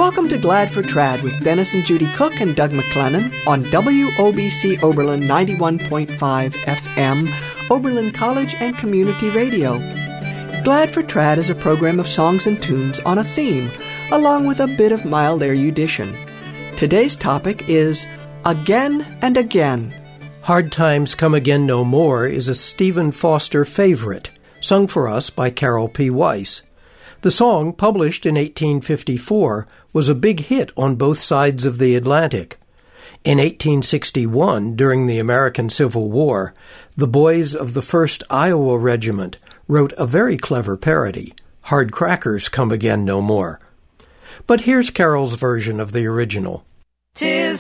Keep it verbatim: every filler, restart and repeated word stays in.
Welcome to Glad for Trad with Dennis and Judy Cook and Doug McLennan on W O B C Oberlin ninety-one point five F M, Oberlin College and Community Radio. Glad for Trad is a program of songs and tunes on a theme, along with a bit of mild erudition. Today's topic is Again and Again. Hard Times Come Again No More is a Stephen Foster favorite, sung for us by Carol P. Weiss. The song, published in eighteen fifty-four, was a big hit on both sides of the Atlantic. In eighteen sixty-one, during the American Civil War, the boys of the first Iowa Regiment wrote a very clever parody, Hard Crackers Come Again No More. But here's Carol's version of the original. 'Tis